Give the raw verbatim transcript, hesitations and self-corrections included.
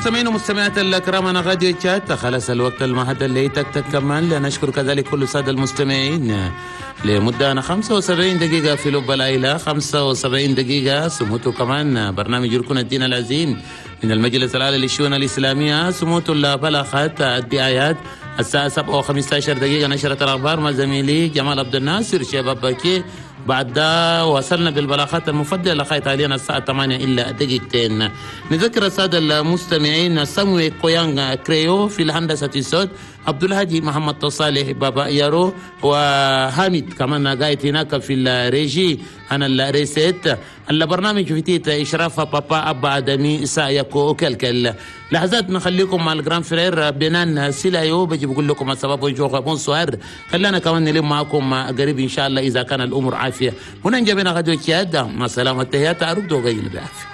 مستمعين ومستمعات الكرام، أنا غادي تشات خلص الوقت المهد اللي تكتك كمان. نشكر كذلك كل السادة المستمعين لمدة أنا خمسة وسبعين دقيقة في لب العيلة، خمسة وسبعين دقيقة سموتوا كمان برنامج ركن الدين العزيم من المجلس العالي للشؤون الإسلامية. سموتوا اللي بلغت الدعايات الساعة سبعة وخمسة عشر دقيقة نشرة الأخبار مع زميلي جمال عبد الناصر شباب باكي. بعد ده وصلنا بالبلاغات المفضلة لغاية حاليا الساعة ثمانية إلا دقيقتين. نذكر السادة المستمعين سموي كويانغ كريو في الهندسة الصوت، عبد الهادي محمد تصالح بابا يارو، وحامد كمان قاعد هناك في الريجي. أنا الريسيت البرنامج في تيت إشراف بابا أبا آدمي سايكو كلكل. لحظات نخليكم مع الجران فرير بنان سيلايو بجي بقول لكم السبب وجوه بونسوار. خلينا كمان نلم معكم قريب إن شاء الله إذا كان الأمور عافية. هنا نجبنا غدوة كيادة مع سلامة تهيات أرد وغير بعافية.